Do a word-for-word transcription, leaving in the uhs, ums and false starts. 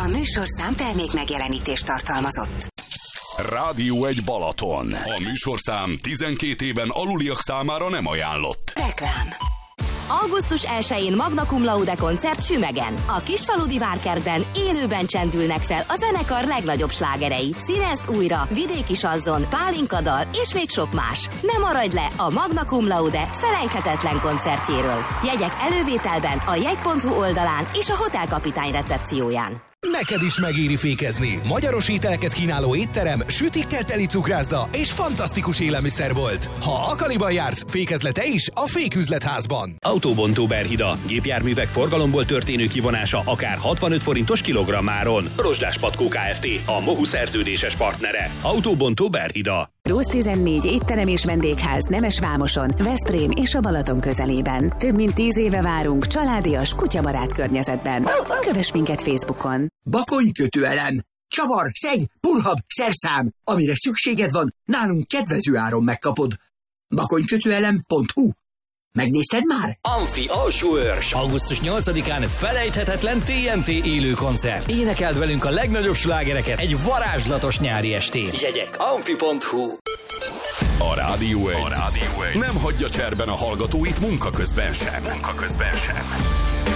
A műsorszám termék megjelenítést tartalmazott. Rádió egy Balaton. A műsorszám tizenkét éven aluliak számára nem ajánlott. Reklám. augusztus elsején Magna Cum Laude koncert Sümegen. A Kisfaludi Várkertben élőben csendülnek fel a zenekar legnagyobb slágerei. Színezd újra, Vidéki Sanzon, Pálinkadal és még sok más. Ne maradj le a Magna Cum Laude felejthetetlen koncertjéről. Jegyek elővételben a jegy pont hu oldalán és a Hotel Kapitány recepcióján. Neked is megéri fékezni. Magyaros ételeket kínáló étterem, sütikkel teli cukrászda és fantasztikus élelmiszerbolt. Ha Akaliban jársz, fékezle te is a Féküzletházban. Autóbontó Berhida. Gépjárművek forgalomból történő kivonása akár hatvanöt forintos kilogrammáron. Rozsdás Patkó Kft. A MOHU szerződéses partnere. Autóbontó Berhida. Rusz tizennégy étterem és vendégház Nemesvámoson, Veszprém és a Balaton közelében. Több mint tíz éve várunk családias, kutyabarát környezetben. Kövess minket Facebookon. Bakony kötőelem, csavar, szeg, purhab, szerszám. Amire szükséged van, nálunk kedvező áron megkapod. bakonykötőelem pont hu. Megnézted már? Amfi Alsóörs. augusztus nyolcadikán felejthetetlen té en té élő koncert. Énekeld velünk a legnagyobb slágereket egy varázslatos nyári estén. Jegyek amfi pont hu. A Rádió egy, a Rádió egy nem hagyja cserben a hallgatóit munka közben sem. Munka közben sem.